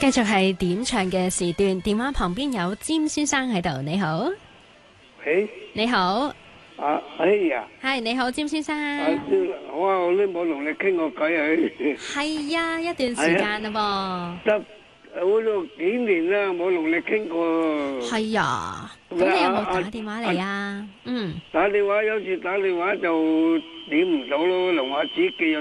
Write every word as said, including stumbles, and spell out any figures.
繼續係點唱嘅時段，電話旁邊有詹先生喺度，你好。 誒， 你好。 啊，哎呀， 係你好，詹先生。 啊，我話我都冇同你傾過偈啊。 係呀，一段時間啦噃。得，好多幾年啦，冇同你傾過。 噃。係呀，咁你有冇打電話嚟啊？嗯。 打電話有時打電話就點唔到咯，同我自己